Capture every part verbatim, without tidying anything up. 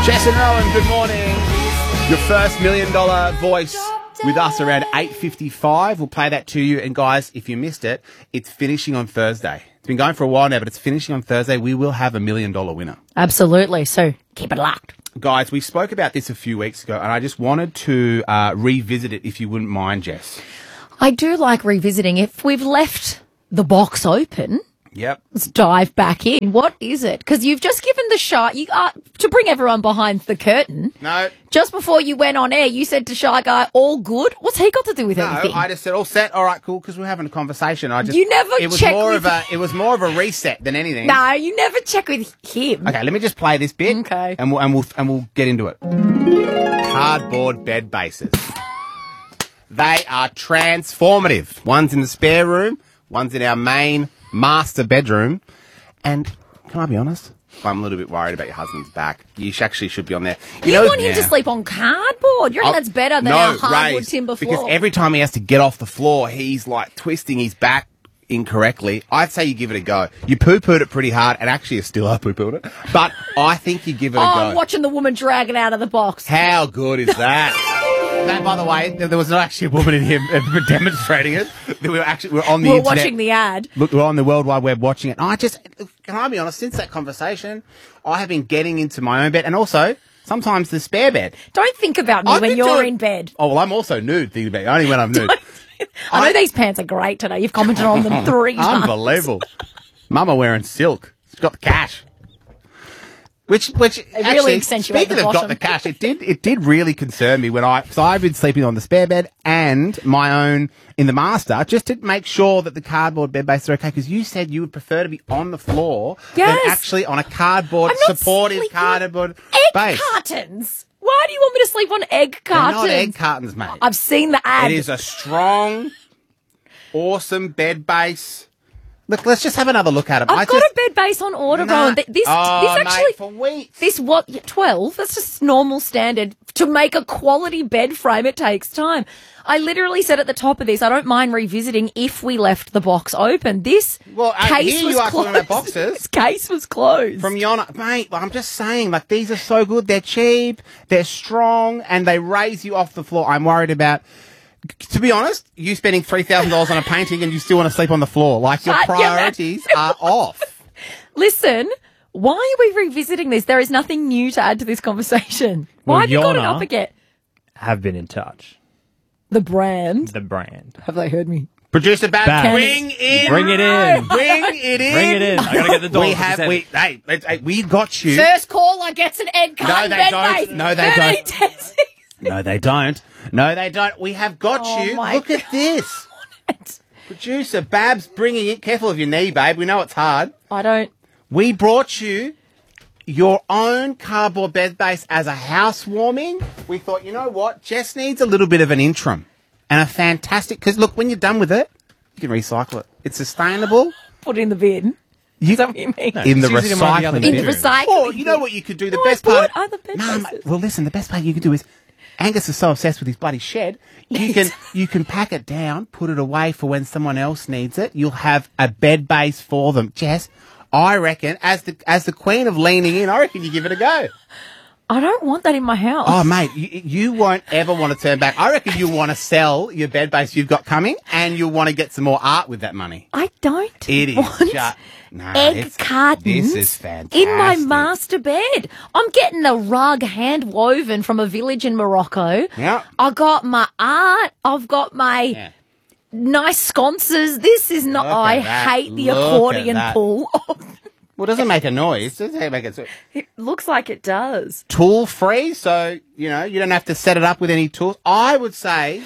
Jess and Rowan, good morning. Your first million dollar voice with us around eight fifty-five. We'll play that to you. And guys, if you missed it, it's finishing on Thursday. It's been going for a while now, but it's finishing on Thursday. We will have a million dollar winner. Absolutely. So keep it locked. Guys, we spoke about this a few weeks ago, and I just wanted to uh, revisit it, if you wouldn't mind, Jess. I do like revisiting. If we've left the box open, Yep. let's dive back in. What is it? Because you've just given the Shy, you uh, to bring everyone behind the curtain. No. Just before you went on air, you said to Shy Guy, all good. What's he got to do with No, anything? I just said, all set, all right, cool, because we're having a conversation. I just You never it was check more with of a It was more of a reset than anything. No, you never check with him. Okay, let me just play this bit. Okay. And we'll, and we'll, and we'll get into it. Cardboard bed bases. They are transformative. One's in the spare room, one's in our main master bedroom. And can I be honest? I'm a little bit worried about your husband's back. You sh- actually should be on there. You, know, want him yeah. to sleep on cardboard? You reckon I'll- that's better than no, our hardwood raised, timber floor? Because every time he has to get off the floor, he's like twisting his back incorrectly. I'd say you give it a go. You poo-pooed it pretty hard, and actually you still are poo-pooed it. But I think you give it oh, a go. I'm watching the woman drag it out of the box. How good is that? That, by the way, there was not actually a woman in here demonstrating it. We were actually we were on the We're internet. watching the ad. Look, we're on the World Wide Web watching it. And I just, can I be honest, since that conversation, I have been getting into my own bed, and also sometimes the spare bed. Don't think about me I've when been you're doing- in bed. Oh, well, I'm also nude, thinking about it, only when I'm nude. I know I- these pants are great today. You've commented on them three times. Unbelievable. Mama wearing silk. She's got the cash. Which, which really actually, accentuate speaking the of got bottom. the cash, it did, it did really concern me when I, so I've been sleeping on the spare bed and my own in the master, just to make sure that the cardboard bed bases are okay, because you said you would prefer to be on the floor Yes. than actually on a cardboard, I'm not supportive sleeping- cardboard Egg base. cartons. Why do you want me to sleep on egg They're cartons? not egg cartons, mate. I've seen the ad. It is a strong, awesome bed base. Look, let's just have another look at it. I've I got just, a bed base on order, Nah. Rowan. Th- This, oh, this actually, mate, for weeks. this what yeah, twelve? That's just normal standard. To make a quality bed frame, it takes time. I literally said at the top of this, I don't mind revisiting if we left the box open. This Well, uh, case here was you are closed. talking about boxes. This case was closed. From Yona, mate, like, I'm just saying, like, these are so good. They're cheap, they're strong, and they raise you off the floor. I'm worried about, to be honest, you spending three thousand dollars on a painting and you still want to sleep on the floor. Like, your Shut your mouth. priorities are off. Listen, why are we revisiting this? There is nothing new to add to this conversation. Why Well, have you got it Yona- up again? Have been in touch. The brand. The brand. Have they heard me? Producer Bab, Bab. bring in. Bring it in. Bring it in. Bring it in. I gotta get the dog. We have, we, hey, let's- hey, we got you. First caller gets an egg No, carton they bed don't. base. No, they thirty don't. testings. No, they don't. No, they don't. We have got Oh, you. my Look at this. Producer Babs bringing it. Careful of your knee, babe. We know it's hard. I don't. We brought you your own cardboard bed base as a housewarming. We thought, you know what? Jess needs a little bit of an interim and a fantastic, because look, when you're done with it, you can recycle it. It's sustainable. Put it in the bin. You, Is that what you mean? in the It's usually in one of the other recycling In the bin. recycling. Or, you know what you could do? The No, I best part. bought other bed No, bases. mate, well, listen. The best part you can do is, Angus is so obsessed with his bloody shed. You can you can pack it down, put it away for when someone else needs it. You'll have a bed base for them. Jess, I reckon, as the as the queen of leaning in, I reckon you give it a go. I don't want that in my house. Oh, mate, you, you won't ever want to turn back. I reckon you want to sell your bed base you've got coming, and you'll want to get some more art with that money. I don't It is want just- no, egg it's- cartons this is fantastic. in my master bed. I'm getting a rug hand woven from a village in Morocco. Yeah. I got my art. I've got my Yeah. nice sconces. This is not. Look I at that. hate the Look at accordion that. pull. Well, it doesn't make a noise. It doesn't make it It looks like it does. tool free, so you know you don't have to set it up with any tools. I would say,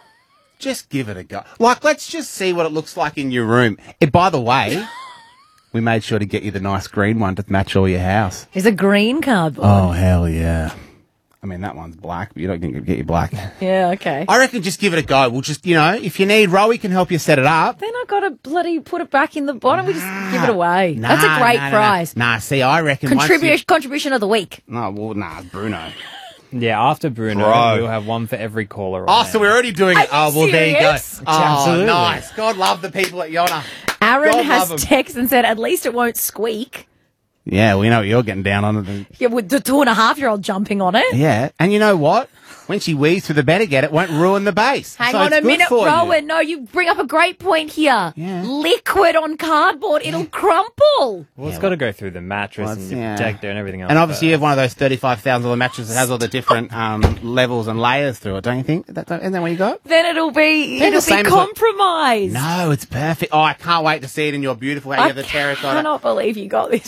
just give it a go. Like, let's just see what it looks like in your room. Eh, by the way, we made sure to get you the nice green one to match all your house. There's a green cardboard. Oh hell yeah! I mean, that one's black, but you don't think get you black. Yeah, okay. I reckon just give it a go. We'll just, you know, if you need, Rowie can help you set it up. Then I got to bloody put it back in the bottom. We just give it away. Nah, That's a great nah, nah, prize. Nah, nah, see, I reckon once Contribution you- contribution of the week. No, well, nah, Bruno. Yeah, after Bruno, Bro. we'll have one for every caller. Oh, on so there. we're already doing it. Are Oh, you well, there you go. serious? Oh, Absolutely. nice. God love the people at Yona. Aaron God has love 'em. texted and said, at least it won't squeak. Yeah, we know what you're getting down on it. Yeah, with the two and a half year old jumping on it. Yeah, and you know what? When she weaves through the bed again, it won't ruin the base. Hang So on it's a good minute, for you. Rowan. No, you bring up a great point here. Yeah. Liquid on cardboard, it'll crumple. Well, it's got to go through the mattress Well, and your yeah. protector and everything else. And obviously, but- you have one of those thirty-five thousand dollars mattresses that has all the different um, levels and layers through it, don't you think? That, isn't that what you got? Then it'll be They're the it'll same be as what- compromised. No, it's perfect. Oh, I can't wait to see it in your beautiful how you I have the terracotta. cannot believe you got this